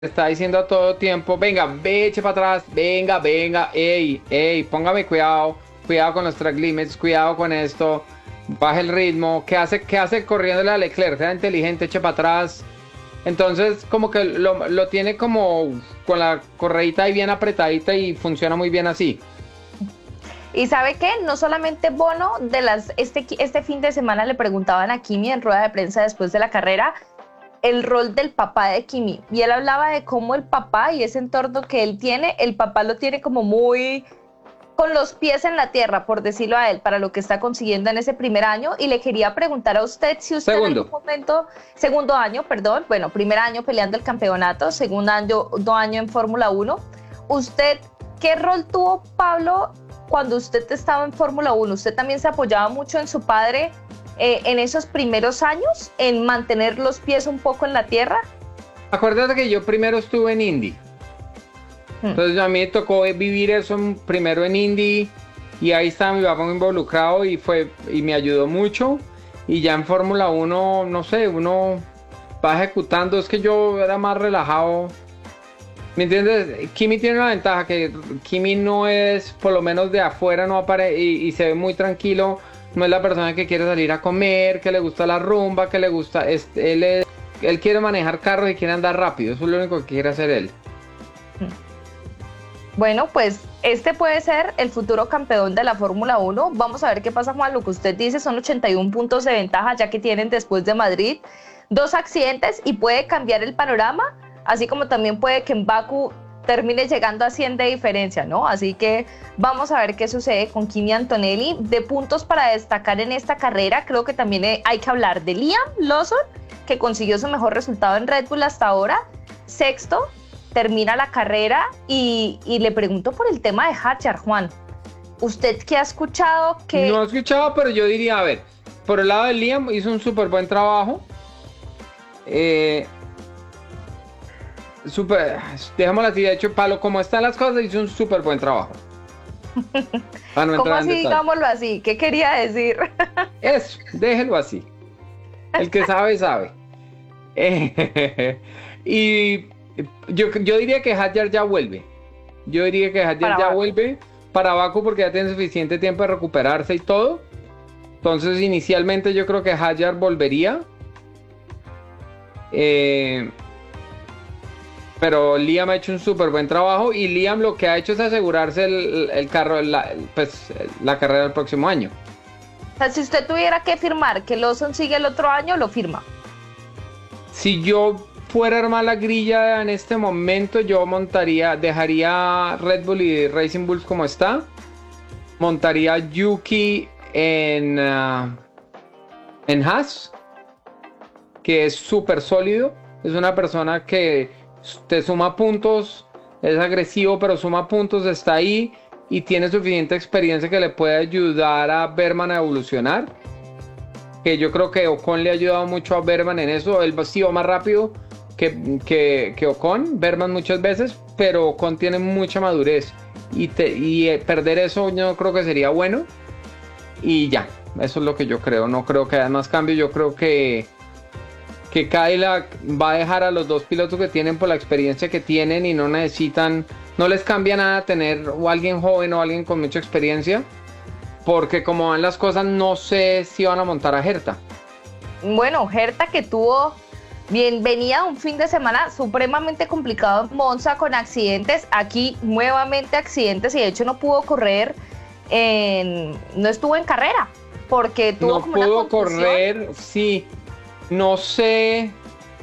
está diciendo a todo tiempo, venga, ve, eche para atrás, venga, venga, ey, póngame cuidado, cuidado con los track limits, cuidado con esto, baje el ritmo, ¿qué hace corriéndole a Leclerc? Sea inteligente, eche para atrás. Entonces, como que lo tiene como con la correíta ahí bien apretadita y funciona muy bien así. Y ¿sabe qué? No solamente Bono, este fin de semana le preguntaban a Kimi en rueda de prensa después de la carrera el rol del papá de Kimi. Y él hablaba de cómo el papá y ese entorno que él tiene, el papá lo tiene como muy con los pies en la tierra, por decirlo a él, para lo que está consiguiendo en ese primer año. Y le quería preguntar a usted si usted en algún momento, segundo año, perdón, bueno, primer año peleando el campeonato, segundo año en Fórmula 1, ¿usted qué rol tuvo, Pablo, cuando usted estaba en Fórmula 1? ¿Usted también se apoyaba mucho en su padre en esos primeros años, en mantener los pies un poco en la tierra? Acuérdate que yo primero estuve en Indy. Entonces a mí me tocó vivir eso primero en Indy y ahí estaba mi papá muy involucrado y me ayudó mucho. Y ya en Fórmula 1, no sé, uno va ejecutando. Es que yo era más relajado. ¿Me entiendes? Kimi tiene una ventaja, que Kimi no es, por lo menos de afuera, no aparece y se ve muy tranquilo. No es la persona que quiere salir a comer, que le gusta la rumba, que le gusta... él quiere manejar carros y quiere andar rápido. Eso es lo único que quiere hacer él. Bueno, pues este puede ser el futuro campeón de la Fórmula 1. Vamos a ver qué pasa, Juan. Lo que usted dice son 81 puntos de ventaja, ya que tienen después de Madrid 2 accidentes y puede cambiar el panorama, así como también puede que en Bakú termine llegando a 100 de diferencia, ¿no? Así que vamos a ver qué sucede con Kimi Antonelli. De puntos para destacar en esta carrera, creo que también hay que hablar de Liam Lawson, que consiguió su mejor resultado en Red Bull hasta ahora, sexto. Termina la carrera y le pregunto por el tema de Hadjar, Juan. ¿Usted qué ha escuchado? No he escuchado, pero yo diría, a ver, por el lado de Liam hizo un súper buen trabajo. Dejémoslo así, de hecho, Palo, como están las cosas, hizo un súper buen trabajo. No ¿cómo así, digámoslo así? ¿Qué quería decir? Eso, déjelo así. El que sabe, sabe. Y... Yo diría que Hadjar ya vuelve. Yo diría que Hadjar ya vuelve para Bakú porque ya tiene suficiente tiempo de recuperarse y todo. Entonces, inicialmente yo creo que Hadjar volvería. Pero Liam ha hecho un súper buen trabajo y Liam lo que ha hecho es asegurarse el carro, la carrera del próximo año. O sea, si usted tuviera que firmar que Lawson sigue el otro año, lo firma. Si yo fuera a armar la grilla en este momento, yo dejaría Red Bull y Racing Bulls como está, montaría Yuki en Haas, que es súper sólido, es una persona que te suma puntos, es agresivo pero suma puntos, está ahí y tiene suficiente experiencia que le puede ayudar a Berman a evolucionar, que yo creo que Ocon le ha ayudado mucho a Berman en eso. Él sí va más rápido que Ocon, Berman muchas veces, pero Ocon tiene mucha madurez y perder eso yo no creo que sería bueno. Y ya, eso es lo que yo creo. No creo que haya más cambios. Yo creo que Cadillac va a dejar a los dos pilotos que tienen por la experiencia que tienen y no les cambia nada tener o alguien joven o alguien con mucha experiencia, porque como van las cosas no sé si van a montar a Herta. Bueno, Herta que venía un fin de semana supremamente complicado en Monza con accidentes, aquí nuevamente accidentes y de hecho no pudo correr, no estuvo en carrera porque tuvo no como una pudo contusión. Correr, sí, no sé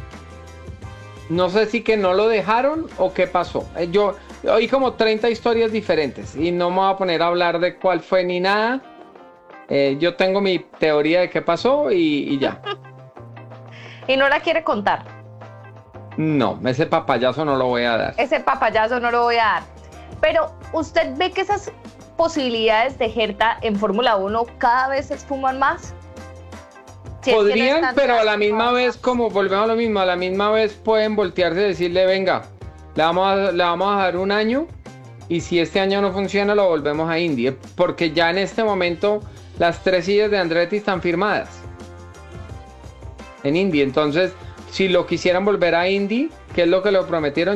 si que no lo dejaron o qué pasó. Yo oí como 30 historias diferentes y no me voy a poner a hablar de cuál fue ni nada. Yo tengo mi teoría de qué pasó y ya. Y no la quiere contar. No, ese papayazo no lo voy a dar. Ese papayazo no lo voy a dar. Pero usted ve que esas posibilidades de Herta en Fórmula 1 cada vez se esfuman más. Podrían, pero a la misma vez, como volvemos a lo mismo, a la misma vez pueden voltearse y decirle, venga, le vamos a dar un año y si este año no funciona lo volvemos a Indy, porque ya en este momento las 3 sillas de Andretti están firmadas en Indy. Entonces, si lo quisieran volver a Indy, ¿Qué es lo que le prometieron?